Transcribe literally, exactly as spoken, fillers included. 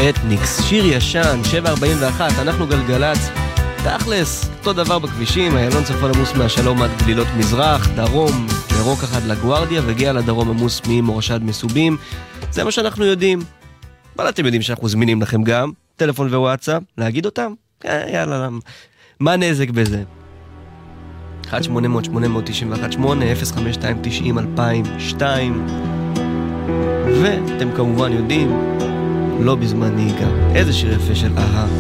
אתניקס, שיר ישן, שבע ארבעים ואחת, אנחנו גלגלץ, תכלס, אותו דבר בכבישים, איילון צפון עמוס מהשלום עד גלילות מזרח, דרום, ירוק אחד לגוארדיה, וגיע לדרום עמוס ממורשת מסובים, זה מה שאנחנו יודעים. אבל אתם יודעים שאנחנו זמינים לכם גם, טלפון ווואטסאפ, להגיד אותם? אה, יאללה, מה נזק בזה? אחת שמונה אפס אפס שמונה תשע אחת שמונה אפס חמש שתיים תשעים אלפיים ושתיים, ואתם כמובן יודעים, לא בזמן נהיגה. איזה שיר יפה של אהה.